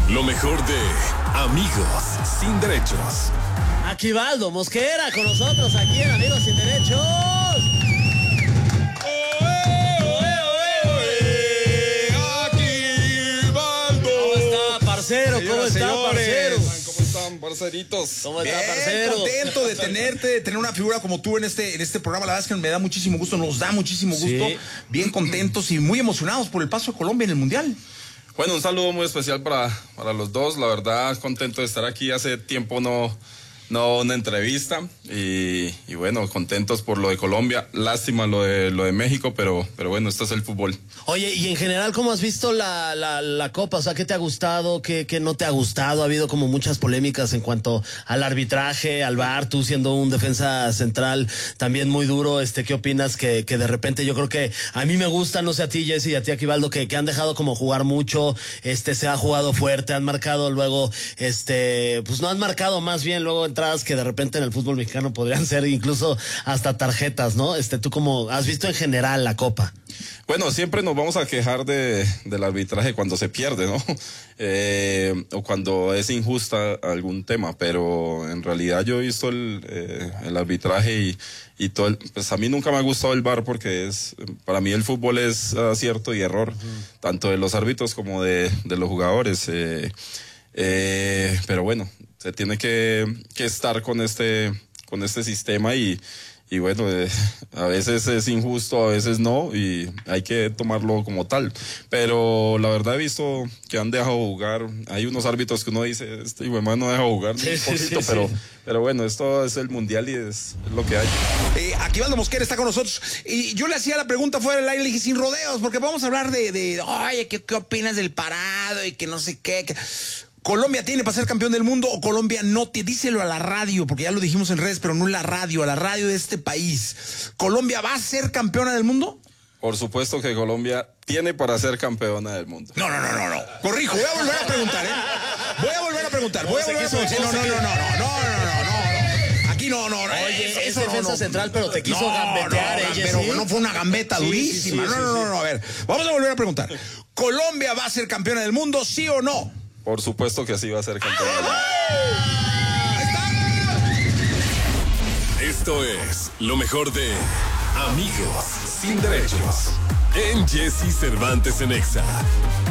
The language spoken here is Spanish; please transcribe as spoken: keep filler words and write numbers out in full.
Lo mejor de Amigos Sin Derechos. Aquivaldo Mosquera con nosotros aquí en Amigos Sin Derechos. Aquivaldo. ¿Cómo está, parcero? ¿Cómo Señoras, está, señores, parcero? ¿Cómo están, parceritos? ¿Cómo Bien, está, parcero? contento de tenerte, de tener una figura como tú en este, en este programa. La verdad es que me da muchísimo gusto, nos da muchísimo gusto. Sí. Bien contentos y muy emocionados por el paso de Colombia en el Mundial. Bueno, un saludo muy especial para, para los dos. La verdad, contento de estar aquí. Hace tiempo no, no una entrevista. Y, y bueno, contentos por lo de Colombia. Lástima lo de, lo de México, pero, pero bueno, esto es el fútbol. Oye, y en general, ¿cómo has visto la, la, la Copa? O sea, ¿qué te ha gustado? ¿Qué, qué no te ha gustado? Ha habido como muchas polémicas en cuanto al arbitraje, al V A R, tú siendo un defensa central también muy duro. Este, ¿qué opinas? Que, que de repente yo creo que a mí me gusta, no sé a ti, Jesse, y a ti, Aquivaldo, que, que han dejado como jugar mucho, este, se ha jugado fuerte, han marcado luego, este, pues no han marcado más bien luego entradas que de repente en el fútbol mexicano podrían ser incluso hasta tarjetas, ¿no? Este, ¿tú cómo has visto en general la Copa? Bueno, siempre nos vamos a quejar de, del arbitraje cuando se pierde, ¿no? Eh, o cuando es injusta algún tema, pero en realidad yo he visto el, eh, el arbitraje y, y todo el, pues a mí nunca me ha gustado el V A R porque es, para mí el fútbol es acierto y error, uh-huh. tanto de los árbitros como de, de los jugadores, eh, eh, pero bueno, se tiene que, que estar con este, con este sistema y Y bueno, eh, a veces es injusto, a veces no, y hay que tomarlo como tal. Pero la verdad he visto que han dejado jugar. Hay unos árbitros que uno dice, este hijo de madre no deja jugar Sí, un sí, poquito, sí, pero, sí. pero bueno, esto es el mundial y es, es lo que hay. Eh, Aquivaldo Mosquera está con nosotros. Y yo le hacía la pregunta fuera del aire, le dije, sin rodeos, porque vamos a hablar de, de oye, ¿qué, ¿qué opinas del parado? Y que no sé qué. Que... ¿Colombia tiene para ser campeón del mundo o Colombia no tiene? Díselo a la radio, porque ya lo dijimos en redes, pero no en la radio, a la radio de este país. ¿Colombia va a ser campeona del mundo? Por supuesto que Colombia tiene para ser campeona del mundo. No, no, no, no, no. Corrijo, voy a volver a preguntar, ¿eh? Voy a volver a preguntar, voy a volver a preguntar. No, no, no, no, no, no, no, no, no. Aquí no, no, no. Oye, es Eso defensa no, no. central, pero te quiso No, gambetear, no, ella, pero ¿sí? no fue una gambeta Sí, durísima. sí, sí, no, no, sí, no, no, a ver. Vamos a volver a preguntar. ¿Colombia va a ser campeona del mundo, sí o no? Por supuesto que sí va a ser campeona del mundo. Esto es lo mejor de Amigos Sin Derechos en Jesse Cervantes en Exa.